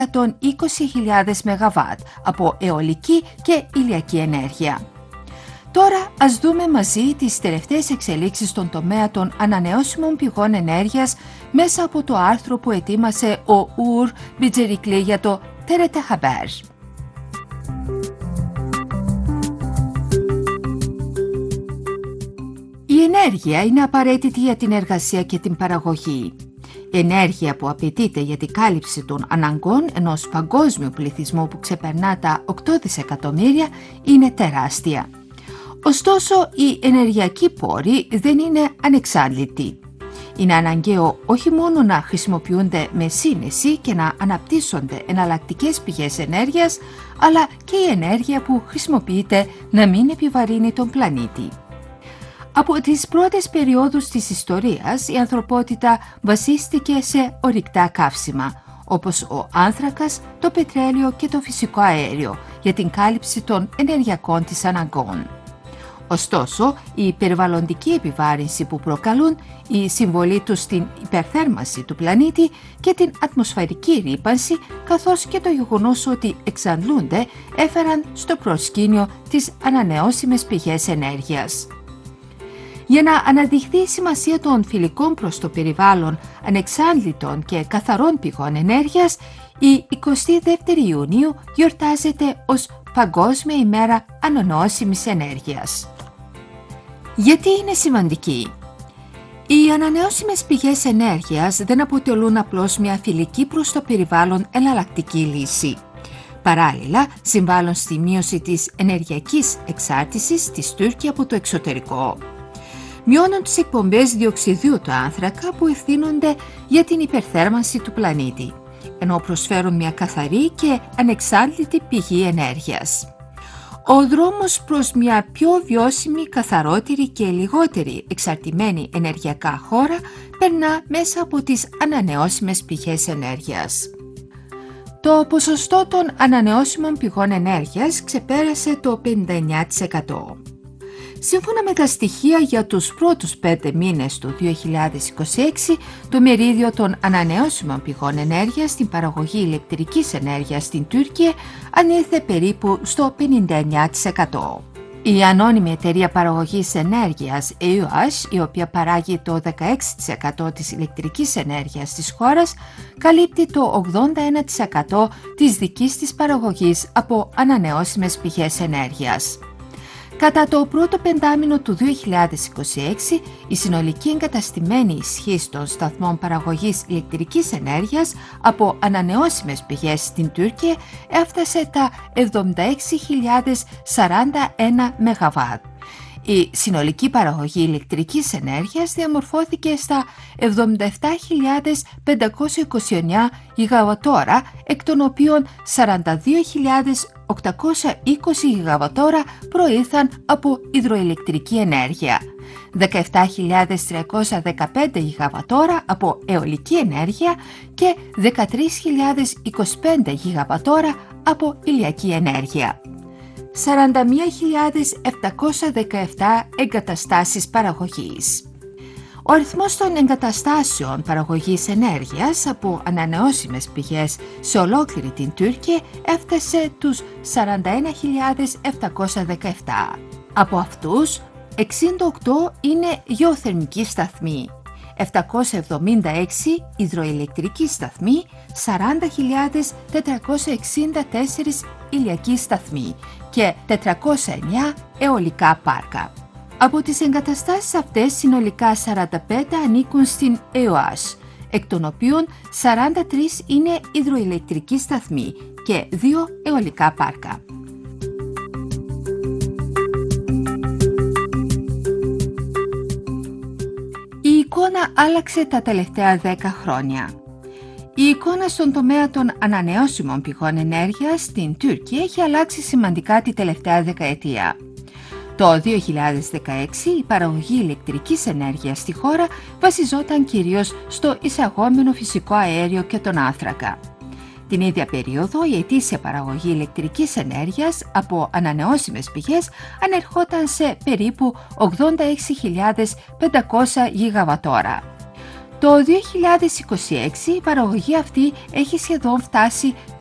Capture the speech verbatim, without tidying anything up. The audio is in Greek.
των είκοσι χιλιάδες μεγαβάτ από αιωλική και ηλιακή ενέργεια. Τώρα ας δούμε μαζί τις τελευταίες εξελίξεις στον τομέα των ανανεώσιμων πηγών ενέργειας μέσα από το άρθρο που ετοίμασε ο Ουρ Μπιτζερικλή για το Τέρετε Χαμπέρ. Η ενέργεια είναι απαραίτητη για την εργασία και την παραγωγή. Η ενέργεια που απαιτείται για την κάλυψη των αναγκών ενός παγκόσμιου πληθυσμού που ξεπερνά τα οκτώ δισεκατομμύρια είναι τεράστια. Ωστόσο, οι ενεργειακοί πόροι δεν είναι ανεξάντλητοι. Είναι αναγκαίο όχι μόνο να χρησιμοποιούνται με σύνεση και να αναπτύσσονται εναλλακτικές πηγές ενέργειας, αλλά και η ενέργεια που χρησιμοποιείται να μην επιβαρύνει τον πλανήτη. Από τις πρώτες περιόδους της ιστορίας, η ανθρωπότητα βασίστηκε σε ορυκτά καύσιμα, όπως ο άνθρακας, το πετρέλαιο και το φυσικό αέριο, για την κάλυψη των ενεργειακών της αναγκών. Ωστόσο, η περιβαλλοντική επιβάρυνση που προκαλούν, η συμβολή τους στην υπερθέρμανση του πλανήτη και την ατμοσφαιρική ρύπανση, καθώς και το γεγονός ότι εξαντλούνται, έφεραν στο προσκήνιο τις ανανεώσιμες πηγές ενέργειας. Για να αναδειχθεί η σημασία των φιλικών προς το περιβάλλον, ανεξάντλητων και καθαρών πηγών ενέργειας, η εικοστή δεύτερη Ιουνίου γιορτάζεται ως Παγκόσμια ημέρα ανανεώσιμης ενέργειας. Γιατί είναι σημαντική? Οι ανανεώσιμες πηγές ενέργειας δεν αποτελούν απλώς μια φιλική προς το περιβάλλον εναλλακτική λύση. Παράλληλα, συμβάλλουν στη μείωση της ενεργειακής εξάρτησης της Τουρκία από το εξωτερικό. Μειώνουν τις εκπομπές διοξιδίου του άνθρακα που ευθύνονται για την υπερθέρμανση του πλανήτη, ενώ προσφέρουν μια καθαρή και ανεξάντλητη πηγή ενέργειας. Ο δρόμος προς μια πιο βιώσιμη, καθαρότερη και λιγότερη εξαρτημένη ενεργειακά χώρα περνά μέσα από τις ανανεώσιμες πηγές ενέργειας. Το ποσοστό των ανανεώσιμων πηγών ενέργειας ξεπέρασε το πενήντα εννέα τοις εκατό. Σύμφωνα με τα στοιχεία για τους πρώτους πέντε μήνες του δύο χιλιάδες είκοσι έξι, το μερίδιο των ανανεώσιμων πηγών ενέργειας στην παραγωγή ηλεκτρικής ενέργειας στην Τουρκία ανήλθε περίπου στο πενήντα εννέα τοις εκατό. Η ανώνυμη εταιρεία παραγωγής ενέργειας ΕΟΑΣ, η οποία παράγει το δεκαέξι τοις εκατό της ηλεκτρικής ενέργειας της χώρας, καλύπτει το ογδόντα ένα τοις εκατό της δικής της παραγωγής από ανανεώσιμες πηγές ενέργειας. Κατά το πρώτο πεντάμηνο του δύο χιλιάδες είκοσι έξι, η συνολική εγκαταστημένη ισχύς των σταθμών παραγωγής ηλεκτρικής ενέργειας από ανανεώσιμες πηγές στην Τουρκία έφτασε τα εβδομήντα έξι χιλιάδες σαράντα ένα μεγαβάτ. Η συνολική παραγωγή ηλεκτρικής ενέργειας διαμορφώθηκε στα εβδομήντα επτά χιλιάδες πεντακόσια είκοσι εννέα γιγαβατόρα, εκ των οποίων σαράντα δύο χιλιάδες οκτακόσια είκοσι γιγαβατόρα προήλθαν από υδροηλεκτρική ενέργεια, δεκαεπτά χιλιάδες τριακόσια δεκαπέντε γιγαβατόρα από αιωλική ενέργεια και δεκατρείς χιλιάδες είκοσι πέντε γιγαβατόρα από ηλιακή ενέργεια. σαράντα μία χιλιάδες επτακόσια δεκαεπτά εγκαταστάσεις παραγωγής. Ο αριθμός των εγκαταστάσεων παραγωγής ενέργειας από ανανεώσιμες πηγές σε ολόκληρη την Τουρκία έφτασε τους σαράντα ένα χιλιάδες επτακόσια δεκαεπτά. Από αυτούς, εξήντα οκτώ είναι γεωθερμικοί σταθμοί, επτακόσια εβδομήντα έξι υδροηλεκτρικοί σταθμοί, σαράντα χιλιάδες τετρακόσια εξήντα τέσσερα ηλιακοί σταθμοί και τετρακόσια εννέα αιωλικά πάρκα. Από τις εγκαταστάσεις αυτές συνολικά σαράντα πέντε ανήκουν στην ΕΟΑΣ, εκ των οποίων σαράντα τρία είναι υδροηλεκτρικοί σταθμοί και δύο αιωλικά πάρκα. Η εικόνα άλλαξε τα τελευταία δέκα χρόνια. Η εικόνα στον τομέα των ανανεώσιμων πηγών ενέργειας στην Τουρκία έχει αλλάξει σημαντικά τη τελευταία δεκαετία. Το δύο χιλιάδες δεκαέξι η παραγωγή ηλεκτρικής ενέργειας στη χώρα βασιζόταν κυρίως στο εισαγόμενο φυσικό αέριο και τον άνθρακα. Την ίδια περίοδο η ετήσια παραγωγή ηλεκτρικής ενέργειας από ανανεώσιμες πηγές ανερχόταν σε περίπου ογδόντα έξι χιλιάδες πεντακόσια γιγαβατόρα. Το δύο χιλιάδες είκοσι έξι η παραγωγή αυτή έχει σχεδόν φτάσει